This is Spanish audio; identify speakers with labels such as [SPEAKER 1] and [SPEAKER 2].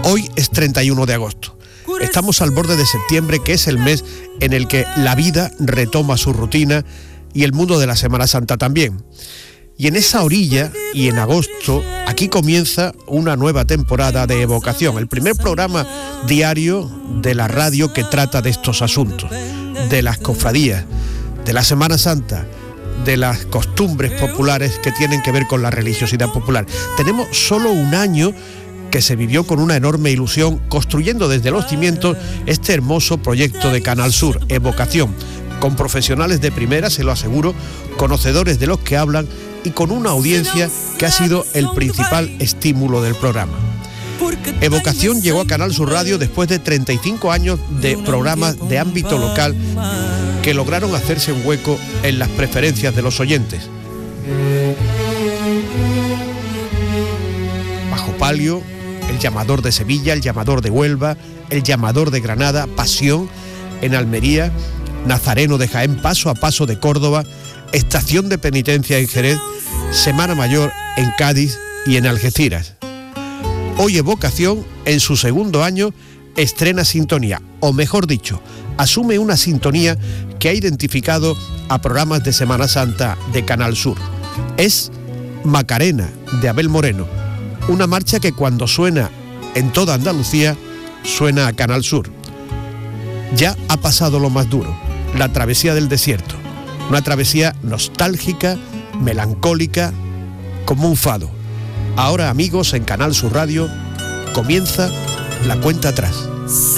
[SPEAKER 1] Hoy es 31 de agosto. Estamos al borde de septiembre, que es el mes en el que la vida retoma su rutina y el mundo de la Semana Santa también. Y en esa orilla, y en agosto, aquí comienza una nueva temporada de Evocación, el primer programa diario de la radio que trata de estos asuntos, de las cofradías, de la Semana Santa, de las costumbres populares que tienen que ver con la religiosidad popular. Tenemos solo un año que se vivió con una enorme ilusión, construyendo desde los cimientos este hermoso proyecto de Canal Sur, Evocación, con profesionales de primera, se lo aseguro, conocedores de los que hablan y con una audiencia que ha sido el principal estímulo del programa. Evocación llegó a Canal Sur Radio después de 35 años de programas de ámbito local que lograron hacerse un hueco en las preferencias de los oyentes. Bajo Palio, El Llamador de Sevilla, El Llamador de Huelva, El Llamador de Granada, Pasión en Almería, Nazareno de Jaén, Paso a Paso de Córdoba, Estación de Penitencia en Jerez, Semana Mayor en Cádiz y en Algeciras. Hoy Evocación, en su segundo año, estrena sintonía, o mejor dicho, asume una sintonía que ha identificado a programas de Semana Santa de Canal Sur. Es Macarena, de Abel Moreno, una marcha que cuando suena en toda Andalucía, suena a Canal Sur. Ya ha pasado lo más duro, la travesía del desierto, una travesía nostálgica, melancólica, como un fado. Ahora, amigos, en Canal Sur Radio comienza la cuenta atrás.